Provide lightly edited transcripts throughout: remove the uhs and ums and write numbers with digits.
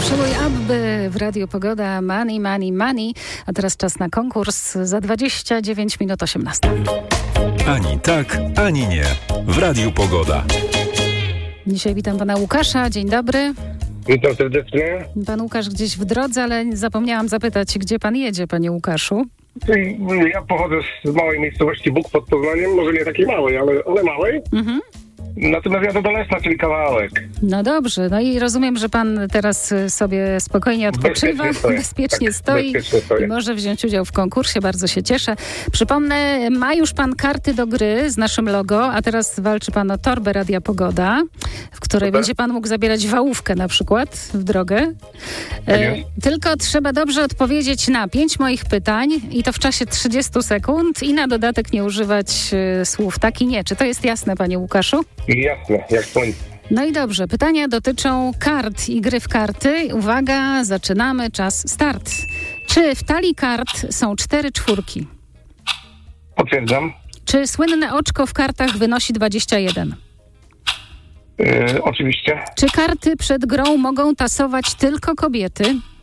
Przebój Abby w Radiu Pogoda, Money, Money, Money. A teraz czas na konkurs za 29 minut 18. Ani tak, ani nie. W Radiu Pogoda. Dzisiaj witam pana Łukasza. Dzień dobry. Witam serdecznie. Pan Łukasz gdzieś w drodze, ale zapomniałam zapytać, gdzie pan jedzie, panie Łukaszu? Ja pochodzę z małej miejscowości Bóg pod Poznaniem, może nie takiej małej, ale małej. Mhm. Natomiast jadę do Leszna, czyli kawałek. No dobrze, no i rozumiem, że pan teraz sobie spokojnie odpoczywa, bezpiecznie stoi i może wziąć udział w konkursie, bardzo się cieszę. Przypomnę, ma już pan karty do gry z naszym logo, a teraz walczy pan o torbę Radia Pogoda, w której będzie pan mógł zabierać wałówkę na przykład w drogę. Tylko trzeba dobrze odpowiedzieć na 5 moich pytań i to w czasie 30 sekund i na dodatek nie używać słów tak i nie. Czy to jest jasne, panie Łukaszu? Jasne, jak słońce. No i dobrze, pytania dotyczą kart i gry w karty. Uwaga, zaczynamy, czas start. Czy w talii kart są 4 czwórki? Potwierdzam. Czy słynne oczko w kartach wynosi 21? Oczywiście. Czy karty przed grą mogą tasować tylko kobiety?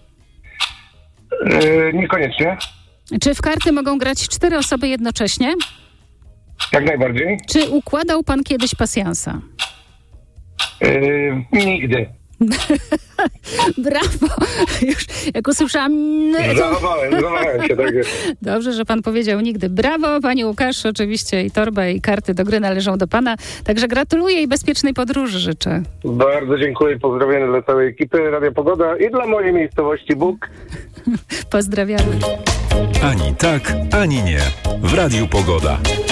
Niekoniecznie. Czy w karty mogą grać 4 osoby jednocześnie? Jak najbardziej. Czy układał pan kiedyś pasjansa? Nigdy. Brawo! Już jak usłyszałam... Zachowałem się, tak jest. Dobrze, że pan powiedział nigdy. Brawo, panie Łukasz. Oczywiście i torba, i karty do gry należą do pana. Także gratuluję i bezpiecznej podróży życzę. Bardzo dziękuję. Pozdrowienia dla całej ekipy Radia Pogoda i dla mojej miejscowości Bóg. Pozdrawiamy. Ani tak, ani nie. W Radiu Pogoda.